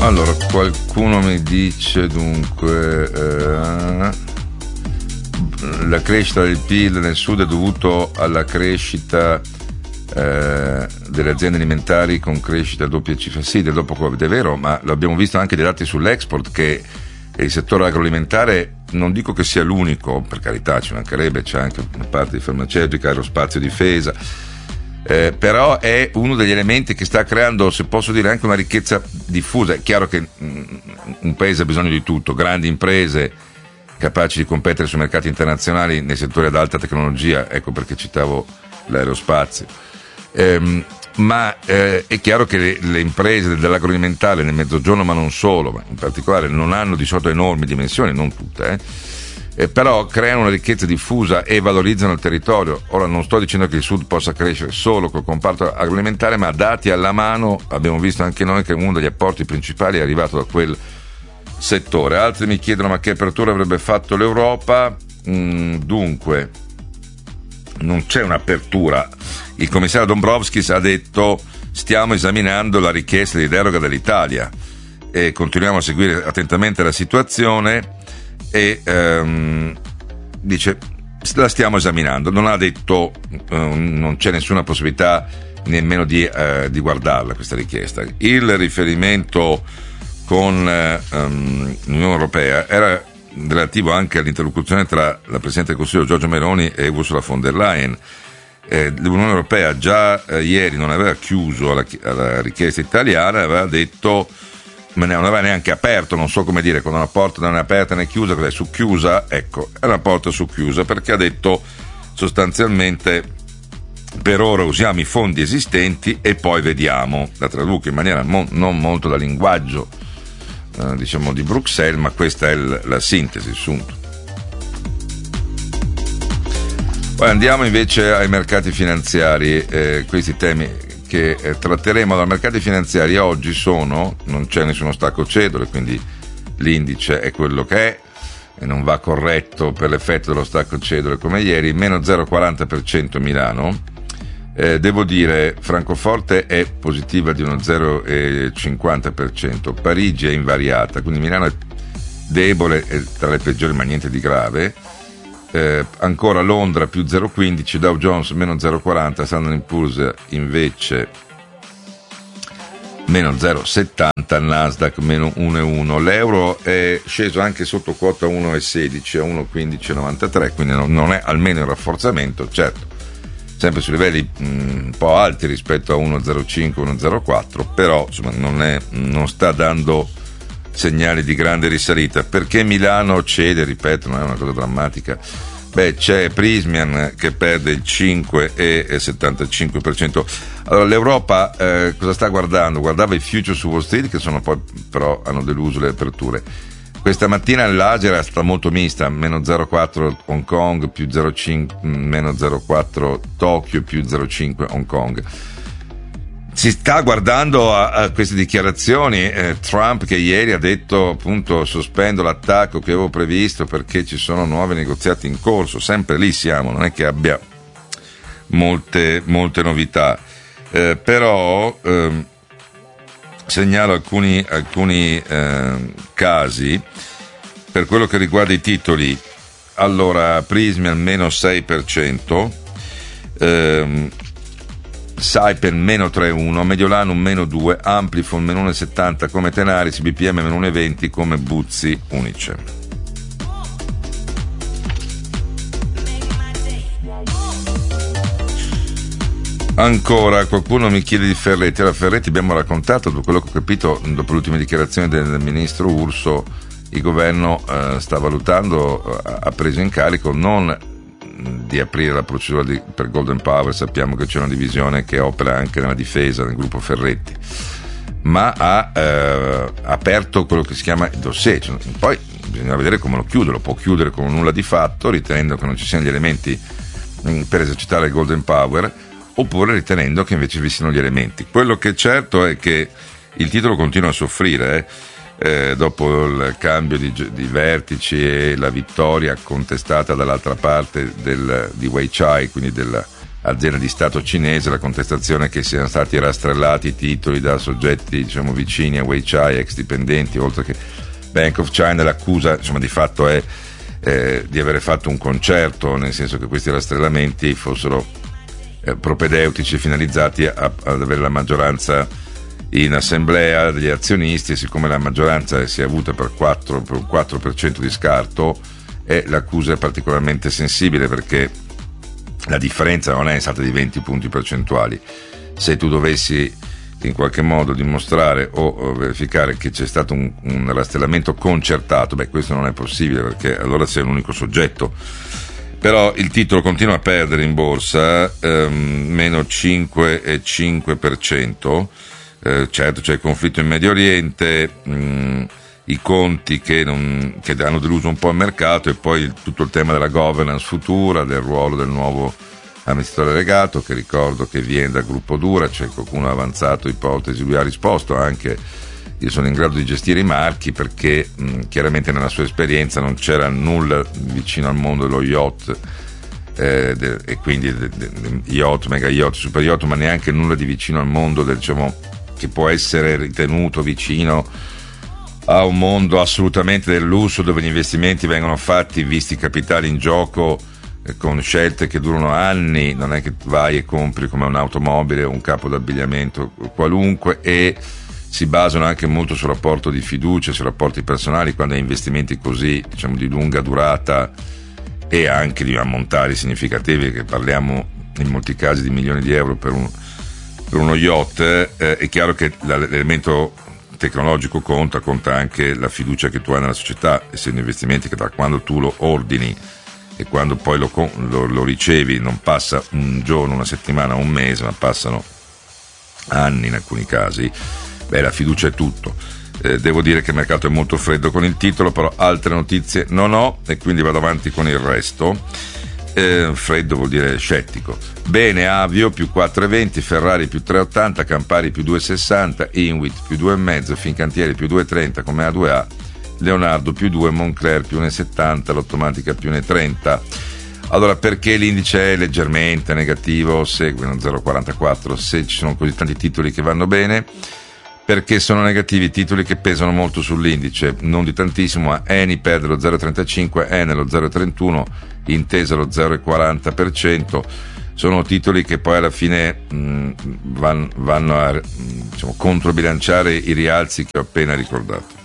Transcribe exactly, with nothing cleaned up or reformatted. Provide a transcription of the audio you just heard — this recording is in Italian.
Allora, qualcuno mi dice dunque eh, la crescita del P I L nel sud è dovuto alla crescita eh, delle aziende alimentari con crescita a doppia cifra. Sì, del dopo Covid è vero, ma lo abbiamo visto anche dei dati sull'export, che il settore agroalimentare non dico che sia l'unico, per carità, ci mancherebbe, c'è anche una parte di farmaceutica, aerospazio, difesa. Eh, però è uno degli elementi che sta creando, se posso dire, anche una ricchezza diffusa. È chiaro che mh, un paese ha bisogno di tutto, grandi imprese capaci di competere sui mercati internazionali nei settori ad alta tecnologia, ecco perché citavo l'aerospazio. Ehm, ma eh, è chiaro che le, le imprese dell'agroalimentare nel mezzogiorno, ma non solo, ma in particolare, non hanno di solito enormi dimensioni, non tutte, eh, Eh, però creano una ricchezza diffusa e valorizzano il territorio. Ora non sto dicendo che il sud possa crescere solo col comparto agroalimentare, ma dati alla mano abbiamo visto anche noi che uno degli apporti principali è arrivato da quel settore. Altri mi chiedono ma che apertura avrebbe fatto l'Europa. Mm, dunque non c'è un'apertura. Il commissario Dombrovskis ha detto stiamo esaminando la richiesta di deroga dell'Italia e continuiamo a seguire attentamente la situazione. E ehm, dice la stiamo esaminando, non ha detto eh, non c'è nessuna possibilità nemmeno di, eh, di guardarla questa richiesta. Il riferimento con eh, um, l'Unione Europea era relativo anche all'interlocuzione tra la Presidente del Consiglio Giorgia Meloni e Ursula von der Leyen. Eh, L'Unione Europea già eh, ieri non aveva chiuso alla, alla richiesta italiana, aveva detto, ma non aveva neanche aperto, non so come dire, quando una porta non è aperta né chiusa, è succhiusa, ecco, è una porta succhiusa, perché ha detto sostanzialmente per ora usiamo i fondi esistenti e poi vediamo. La traduco in maniera mo- non molto da linguaggio eh, diciamo di Bruxelles, ma questa è l- la sintesi, il sunto. Poi andiamo invece ai mercati finanziari, eh, questi temi che eh, tratteremo. Allora, mercati finanziari oggi sono, non c'è nessuno stacco cedole, quindi l'indice è quello che è e non va corretto per l'effetto dello stacco cedole come ieri, meno zero virgola quaranta per cento Milano. Eh, devo dire, Francoforte è positiva di uno zero virgola cinquanta per cento, Parigi è invariata, quindi Milano è debole e tra le peggiori, ma niente di grave. Eh, ancora Londra più zero virgola quindici, Dow Jones meno zero virgola quaranta, Standard and Poor's invece meno zero virgola settanta, Nasdaq meno uno virgola uno. L'euro è sceso anche sotto quota uno virgola sedici a uno virgola quindici novantatré, quindi non è almeno in rafforzamento, certo sempre su livelli mh, un po' alti rispetto a uno virgola zero cinque uno virgola zero quattro, però insomma non, è, non sta dando segnali di grande risalita. Perché Milano cede, ripeto, non è una cosa drammatica. Beh, c'è Prysmian che perde il cinque virgola settantacinque per cento. Allora l'Europa eh, cosa sta guardando? Guardava i future su Wall Street, che sono poi però hanno deluso le aperture. Questa mattina l'Asia sta molto mista, meno zero virgola quattro Hong Kong, più zero virgola cinque, meno zero virgola quattro Tokyo, più zero virgola cinque Hong Kong. Si sta guardando a, a queste dichiarazioni, eh, Trump che ieri ha detto appunto sospendo l'attacco che avevo previsto perché ci sono nuovi negoziati in corso, sempre lì siamo, non è che abbia molte, molte novità, eh, però eh, segnalo alcuni, alcuni eh, casi per quello che riguarda i titoli. Allora Prysmian meno sei per cento, ehm, Saipem meno tre virgola uno, Mediolanum meno due, Amplifon meno uno virgola settanta come Tenaris, B P M meno uno virgola venti come Buzzi Unicem. Ancora qualcuno mi chiede di Ferretti. Allora Ferretti abbiamo raccontato, da quello che ho capito dopo l'ultima dichiarazione del ministro Urso, il governo eh, sta valutando, eh, ha preso in carico non di aprire la procedura di, per Golden Power, sappiamo che c'è una divisione che opera anche nella difesa nel gruppo Ferretti, ma ha eh, aperto quello che si chiama il dossier, cioè, poi bisogna vedere come lo chiude, lo può chiudere con nulla di fatto ritenendo che non ci siano gli elementi mh, per esercitare il Golden Power, oppure ritenendo che invece vi siano gli elementi. Quello che è certo è che il titolo continua a soffrire, eh. Eh, dopo il cambio di, di vertici e la vittoria contestata dall'altra parte del, di Wei Chai, quindi del azienda di Stato cinese, la contestazione è che siano stati rastrellati titoli da soggetti, diciamo, vicini a Weichai, ex dipendenti, oltre che Bank of China. L'accusa, insomma, di fatto è eh, di avere fatto un concerto, nel senso che questi rastrellamenti fossero eh, propedeutici, finalizzati a, ad avere la maggioranza in assemblea degli azionisti, e siccome la maggioranza si è avuta per, quattro, per un quattro per cento di scarto, e l'accusa è particolarmente sensibile perché la differenza non è stata di venti punti percentuali. Se tu dovessi in qualche modo dimostrare o verificare che c'è stato un, un rastrellamento concertato, beh, questo non è possibile, perché allora sei un unico soggetto. Però il titolo continua a perdere in borsa, ehm, meno cinque virgola cinque per cento. Eh, certo, c'è il conflitto in Medio Oriente, mh, i conti che, non, che hanno deluso un po' il mercato, e poi il, tutto il tema della governance futura, del ruolo del nuovo amministratore delegato, che ricordo che viene dal gruppo Dura. C'è qualcuno ha avanzato ipotesi, lui ha risposto anche: io sono in grado di gestire i marchi, perché mh, chiaramente nella sua esperienza non c'era nulla vicino al mondo dello yacht, eh, de, e quindi de, de, de yacht, mega yacht, super yacht, ma neanche nulla di vicino al mondo del, diciamo, che può essere ritenuto vicino a un mondo assolutamente del lusso, dove gli investimenti vengono fatti visti i capitali in gioco, eh, con scelte che durano anni. Non è che vai e compri come un'automobile o un capo d'abbigliamento qualunque, e si basano anche molto sul rapporto di fiducia, sui rapporti personali, quando hai investimenti così, diciamo, di lunga durata e anche di ammontari significativi, che parliamo in molti casi di milioni di euro per, un, per uno yacht. Eh, è chiaro che l'elemento tecnologico conta, conta anche la fiducia che tu hai nella società, essendo investimenti che da quando tu lo ordini e quando poi lo, lo, lo ricevi non passa un giorno, una settimana, un mese, ma passano anni in alcuni casi. Beh, la fiducia è tutto. Eh, devo dire che il mercato è molto freddo con il titolo, però altre notizie non ho, e quindi vado avanti con il resto. Eh, freddo vuol dire scettico. Bene, Avio più quattro virgola venti, Ferrari più tre virgola ottanta, Campari più due virgola sessanta, Inwit più due virgola cinque, Fincantieri più due virgola trenta come A due A, Leonardo più due, Moncler più uno virgola settanta, Lottomatica più uno virgola trenta. Allora, perché l'indice è leggermente negativo, segue uno zero virgola quarantaquattro, se ci sono così tanti titoli che vanno bene? Perché sono negativi i titoli che pesano molto sull'indice, non di tantissimo, ma Eni perde lo zero virgola trentacinque, Enel lo zero virgola trentuno, Intesa lo zero virgola quaranta per cento. Sono titoli che poi alla fine mh, van, vanno a, diciamo, controbilanciare i rialzi che ho appena ricordato.